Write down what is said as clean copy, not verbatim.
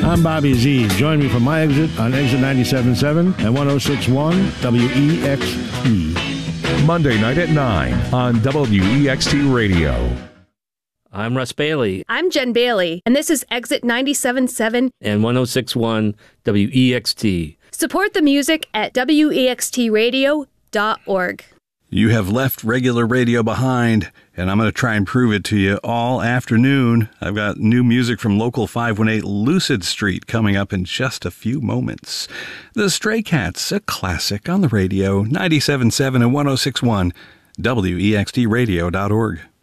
I'm Bobby Z. Join me for my exit on Exit 97.7 and 106.1 WEXT. Monday night at 9 on WEXT Radio. I'm Russ Bailey. I'm Jen Bailey, and this is Exit 97.7 and 106.1 WEXT. Support the music at wextradio.org. You have left regular radio behind, and I'm going to try and prove it to you all afternoon. I've got new music from Local 518 Lucid Street coming up in just a few moments. The Stray Cats, a classic on the radio, 97.7 and 106.1 WEXTradio.org.